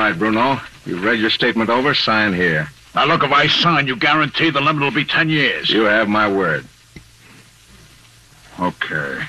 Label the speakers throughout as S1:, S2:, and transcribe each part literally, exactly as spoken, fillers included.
S1: right, Bruno. You've read your statement over. Sign here.
S2: Now, look, if I sign, you guarantee the limit will be ten years.
S1: You have my word.
S2: Okay.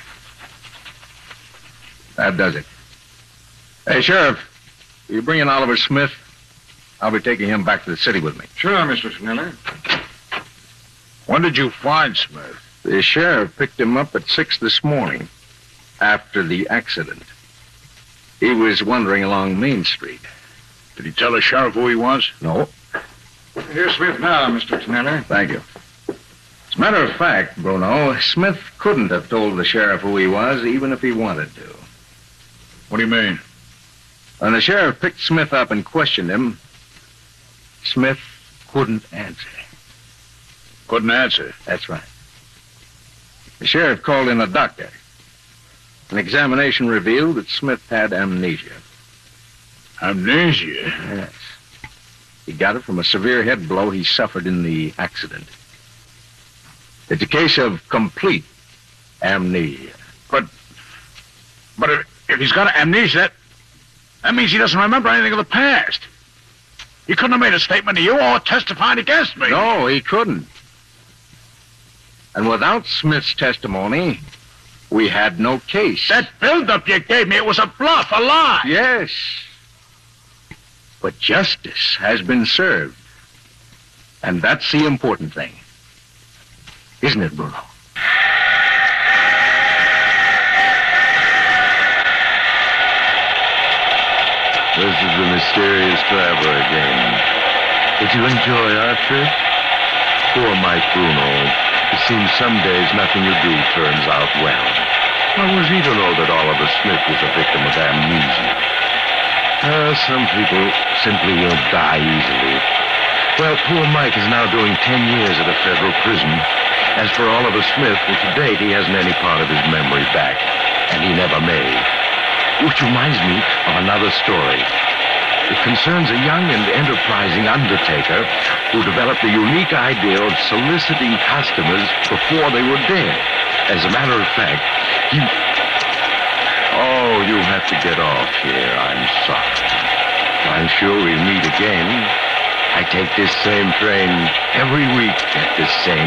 S1: That does it. Hey, Sheriff, will you bring in Oliver Smith? I'll be taking him back to the city with me.
S3: Sure, Mister Tonelli.
S2: When did you find Smith?
S1: The sheriff picked him up at six this morning, after the accident. He was wandering along Main Street.
S2: Did he tell the sheriff who he was?
S1: No.
S3: Here's Smith now, Mister Tonelli.
S1: Thank you. As a matter of fact, Bruno, Smith couldn't have told the sheriff who he was, even if he wanted to.
S2: What do you mean?
S1: When the sheriff picked Smith up and questioned him, Smith couldn't answer.
S2: Couldn't answer?
S1: That's right. The sheriff called in a doctor. An examination revealed that Smith had amnesia.
S2: Amnesia?
S1: Yes. He got it from a severe head blow he suffered in the accident. It's a case of complete amnesia.
S2: But, but if, if he's got amnesia, that, that means he doesn't remember anything of the past. He couldn't have made a statement to you or testified against me.
S1: No, he couldn't. And without Smith's testimony, we had no case.
S2: That build-up you gave me, it was a bluff, a lie.
S1: Yes. But justice has been served. And that's the important thing. Isn't it, Bruno?
S4: This is the mysterious traveler again. Did you enjoy our trip? Poor Mike Bruno. It seems some days nothing you do turns out well. How was he to know that Oliver Smith was a victim of amnesia? Uh, some people simply won't die easily. Well, poor Mike is now doing ten years at a federal prison. As for Oliver Smith, well, to date, he hasn't any part of his memory back, and he never may. Which reminds me of another story. It concerns a young and enterprising undertaker who developed the unique idea of soliciting customers before they were dead. As a matter of fact, he... Oh, you have to get off here. I'm sorry. I'm sure we'll meet again. I take this same train every week at this same